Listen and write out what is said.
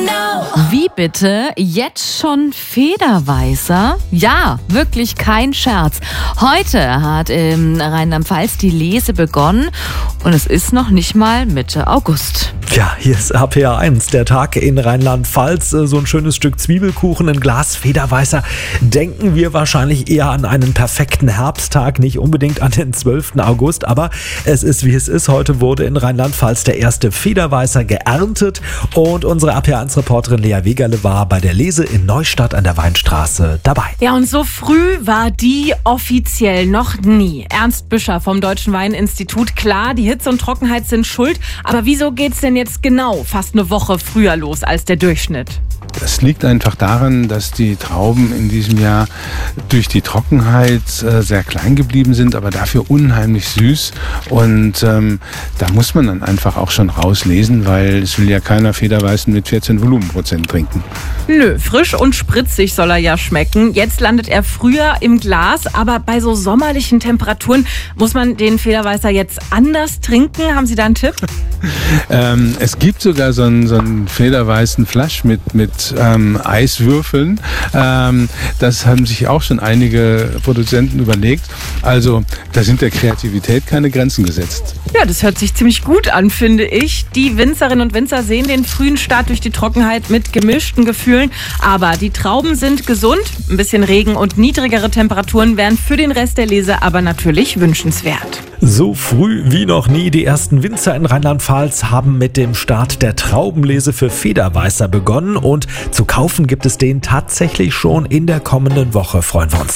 Wie bitte? Jetzt schon Federweißer? Ja, wirklich kein Scherz. Heute hat in Rheinland-Pfalz die Lese begonnen und es ist noch nicht mal Mitte August. Ja, hier ist RPA 1, der Tag in Rheinland-Pfalz. So ein schönes Stück Zwiebelkuchen, ein Glas Federweißer. Denken wir wahrscheinlich eher an einen perfekten Herbsttag, nicht unbedingt an den 12. August. Aber es ist, wie es ist. Heute wurde in Rheinland-Pfalz der erste Federweißer geerntet. Und unsere RPA 1-Reporterin Lea Wegerle war bei der Lese in Neustadt an der Weinstraße dabei. Ja, und so früh war die offiziell noch nie. Ernst Büscher vom Deutschen Weininstitut. Klar, die Hitze und Trockenheit sind schuld. Aber wieso geht's denn jetzt genau fast eine Woche früher los als der Durchschnitt? Es liegt einfach daran, dass die Trauben in diesem Jahr durch die Trockenheit sehr klein geblieben sind, aber dafür unheimlich süß. Und da muss man dann einfach auch schon rauslesen, weil es will ja keiner Federweißen mit 14 Volumenprozent trinken. Nö, frisch und spritzig soll er ja schmecken. Jetzt landet er früher im Glas, aber bei so sommerlichen Temperaturen muss man den Federweißer jetzt anders trinken. Haben Sie da einen Tipp? Es gibt sogar so einen Federweißen Flasch mit Eiswürfeln. Das haben sich auch schon einige Produzenten überlegt. Also da sind der Kreativität keine Grenzen gesetzt. Ja, das hört sich ziemlich gut an, finde ich. Die Winzerinnen und Winzer sehen den frühen Start durch die Trockenheit mit gemischten Gefühlen. Aber die Trauben sind gesund. Ein bisschen Regen und niedrigere Temperaturen wären für den Rest der Lese aber natürlich wünschenswert. So früh wie noch nie. Die ersten Winzer in Rheinland-Pfalz haben mit dem Start der Traubenlese für Federweißer begonnen und zu kaufen gibt es den tatsächlich schon in der kommenden Woche. Freuen wir uns.